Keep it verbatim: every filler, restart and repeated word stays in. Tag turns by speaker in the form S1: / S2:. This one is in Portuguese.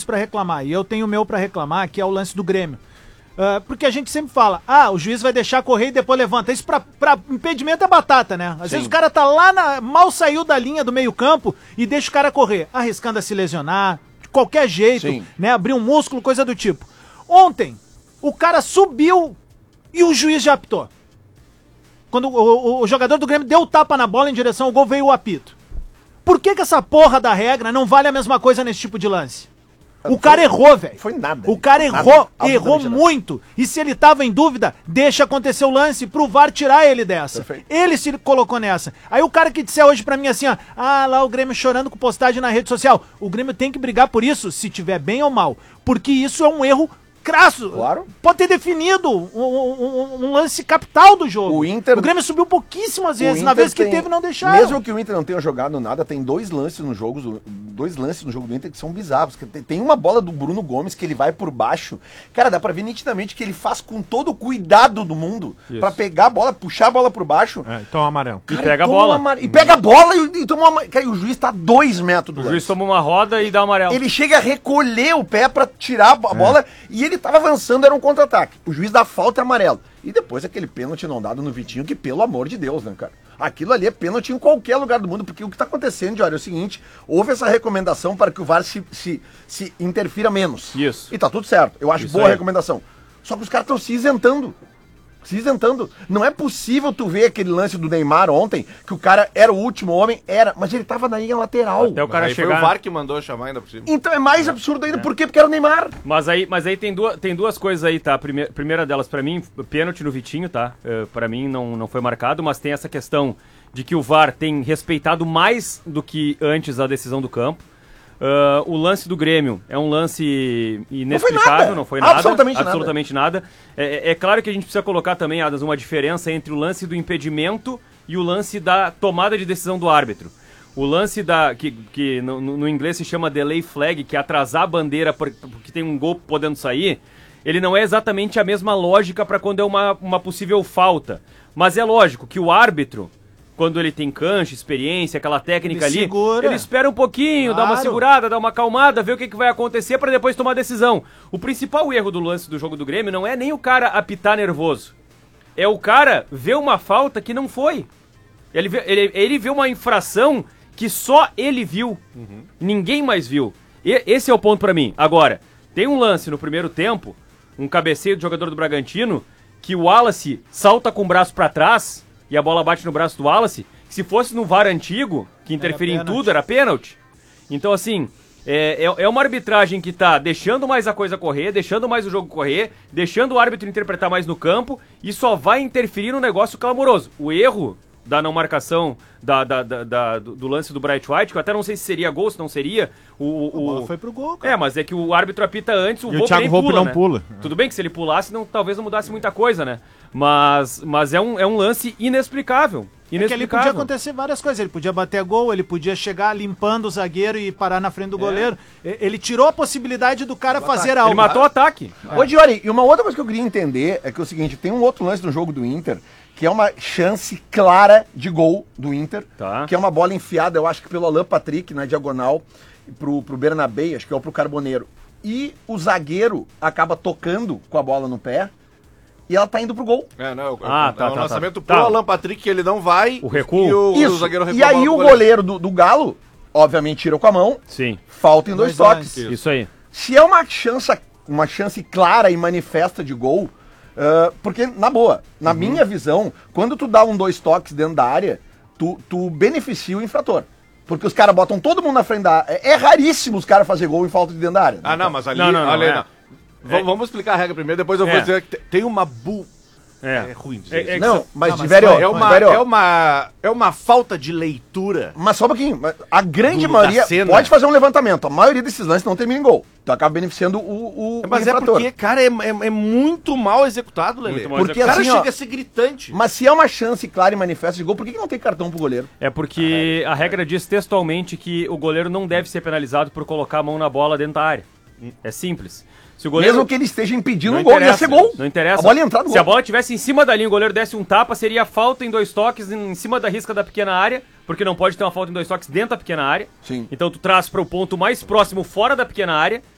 S1: pra reclamar, e eu tenho o meu pra reclamar, que é o lance do Grêmio. Uh, porque a gente sempre fala, ah, o juiz vai deixar correr e depois levanta. Isso pra, pra impedimento é batata, né? Às Sim. vezes o cara tá lá, na, mal saiu da linha do meio campo e deixa o cara correr, arriscando a se lesionar, de qualquer jeito, Sim. né? Abrir um músculo, coisa do tipo. Ontem, o cara subiu e o juiz já apitou. Quando o, o, o jogador do Grêmio deu o tapa na bola em direção ao gol, veio o apito. Por que que essa porra da regra não vale a mesma coisa nesse tipo de lance? O cara errou, velho.
S2: Foi nada.
S1: O cara errou, nada, errou muito. E se ele tava em dúvida, deixa acontecer o lance pro V A R tirar ele dessa. Perfeito. Ele se colocou nessa. Aí o cara que disser hoje pra mim assim, ó, ah, lá o Grêmio chorando com postagem na rede social. O Grêmio tem que brigar por isso, se tiver bem ou mal. Porque isso é um erro crasso.
S2: Claro.
S1: Pode ter definido um, um, um lance capital do jogo.
S2: O Inter...
S1: O Grêmio subiu pouquíssimas vezes. Na vez que
S2: tem...
S1: teve, não deixaram.
S2: Mesmo que o Inter não tenha jogado nada, tem dois lances no jogo, dois lances no jogo do Inter que são bizarros. Tem uma bola do Bruno Gomes que ele vai por baixo. Cara, dá pra ver nitidamente que ele faz com todo o cuidado do mundo Isso. pra pegar a bola, puxar a bola por baixo.
S3: É, e toma amarelo.
S2: Cara,
S3: e pega a
S2: bola.
S3: bola.
S2: E pega a bola e, e toma uma... Cara, e o juiz tá a dois metros do
S3: O
S2: lance.
S3: juiz toma uma roda e dá amarelo.
S2: Ele chega a recolher o pé pra tirar a bola é. e ele tava avançando, era um contra-ataque. O juiz dá falta e amarelo. E depois aquele pênalti não dado no Vitinho, que pelo amor de Deus, né, cara? Aquilo ali é pênalti em qualquer lugar do mundo, porque o que tá acontecendo, Diário, é o seguinte, houve essa recomendação para que o V A R se, se, se interfira menos.
S3: Isso.
S2: E tá tudo certo. Eu acho
S3: Isso
S2: boa
S3: aí.
S2: a recomendação. Só que os caras estão se isentando. Se isentando. Não é possível tu ver aquele lance do Neymar ontem, que o cara era o último homem, era, mas ele tava na linha lateral.
S4: Até o cara chegar... Foi o V A R que mandou chamar ainda por cima.
S2: Então é mais absurdo ainda, é. por quê? Porque era o Neymar.
S3: Mas aí, mas aí tem, duas, tem duas coisas aí, tá? Primeira, primeira delas, pra mim, pênalti no Vitinho, tá? Uh, pra mim não, não foi marcado, mas tem essa questão de que o V A R tem respeitado mais do que antes a decisão do campo. Uh, o lance do Grêmio é um lance inexplicável, não foi nada. Não foi nada absolutamente, absolutamente nada. nada. É, é claro que a gente precisa colocar também, Adas, uma diferença entre o lance do impedimento e o lance da tomada de decisão do árbitro. O lance da que, que no, no inglês se chama delay flag, que é atrasar a bandeira porque tem um gol podendo sair, ele não é exatamente a mesma lógica para quando é uma, uma possível falta. Mas é lógico que o árbitro, quando ele tem cancha, experiência, aquela técnica ele ali, segura. Ele espera um pouquinho, claro. Dá uma segurada, dá uma acalmada, vê o que, que vai acontecer pra depois tomar a decisão. O principal erro do lance do jogo do Grêmio não é nem o cara apitar nervoso, é o cara ver uma falta que não foi. Ele vê, ele, ele vê uma infração que só ele viu, uhum. ninguém mais viu. E, esse é o ponto pra mim. Agora, tem um lance no primeiro tempo, um cabeceio do jogador do Bragantino, que o Wallace salta com o braço pra trás e a bola bate no braço do Wallace. Se fosse no V A R antigo, que interferia em tudo, era pênalti. Então, assim, é, é, é uma arbitragem que tá deixando mais a coisa correr, deixando mais o jogo correr, deixando o árbitro interpretar mais no campo e só vai interferir no negócio clamoroso. O erro da não marcação da, da, da, da, do, do lance do Bright White, que eu até não sei se seria gol, se não seria. O, o,
S1: a bola foi pro gol, cara.
S3: É, mas é que o árbitro apita antes, o e Volpe o Thiago nem Volpe pula, não né? pula.
S1: Tudo
S3: bem que se ele pulasse, não, talvez não mudasse muita coisa, né? Mas, mas é, um, é um lance inexplicável.
S1: É que ele podia acontecer várias coisas, ele podia bater gol, ele podia chegar limpando o zagueiro e parar na frente do é. goleiro. Ele tirou a possibilidade do cara do fazer ataque. algo.
S3: Ele matou o ataque.
S2: É. Ô, Diori, e uma outra coisa que eu queria entender é que é o seguinte, tem um outro lance no jogo do Inter, que é uma chance clara de gol do Inter,
S3: tá.
S2: que é uma bola enfiada, eu acho que pelo Alan Patrick, na diagonal, pro, pro Bernabé, acho que é o pro Carboneiro. E o zagueiro acaba tocando com a bola no pé, e ela tá indo pro gol.
S4: É, não, o,
S3: ah,
S4: o,
S3: tá,
S4: o
S3: tá,
S4: lançamento
S3: tá,
S4: pro
S3: tá.
S4: Alan Patrick, que ele não vai.
S3: O recuo.
S4: E o,
S2: Isso.
S4: o zagueiro
S2: E aí o goleiro do, do Galo, obviamente, tira com a mão.
S3: Sim.
S2: Falta em dois, dois toques.
S3: Isso. Isso aí.
S2: Se é uma chance, uma chance clara e manifesta de gol, uh, porque, na boa, na uhum. minha visão, quando tu dá um, dois toques dentro da área, tu, tu beneficia o infrator. Porque os caras botam todo mundo na frente da área. É, é raríssimo os caras fazer gol em falta de dentro da área.
S4: Ah, não, mas ali...
S3: Não, não, não,
S4: ali,
S3: é.
S4: não. V- vamos explicar a regra primeiro, depois eu
S3: é.
S4: vou dizer que tem uma bu...
S3: É,
S4: é ruim dizer
S3: é, é
S2: Não,
S3: só...
S2: mas,
S1: não,
S2: de
S1: mas
S2: velho,
S4: é uma,
S2: velho,
S4: é, uma, é uma falta de leitura.
S2: Mas só um pouquinho, a grande
S4: Do-
S2: maioria
S4: da cena.
S2: pode fazer um levantamento. A maioria desses lances não termina em gol. Então acaba beneficiando o, o
S4: Mas
S2: o
S4: é porque, cara, é, é, é muito mal executado, Lelê.
S3: Muito mal
S2: Porque
S4: O cara
S2: assim,
S4: chega
S2: ó,
S4: a ser gritante.
S2: mas se é uma chance clara e manifesta de gol, por que, que não tem cartão pro goleiro?
S3: É porque a regra diz textualmente que o goleiro não deve ser penalizado por colocar a mão na bola dentro da área. É simples. Se o goleiro...
S2: Mesmo que ele esteja impedindo
S3: Não
S2: um gol, ia
S3: interessa,
S2: ser gol.
S3: Não interessa.
S2: A bola ia entrar no
S3: Se
S2: gol.
S3: a bola estivesse em cima da linha, o goleiro desse um tapa, seria falta em dois toques em cima da risca da pequena área, porque não pode ter uma falta em dois toques dentro da pequena área.
S2: Sim.
S3: Então tu traz para o ponto mais próximo fora da pequena área.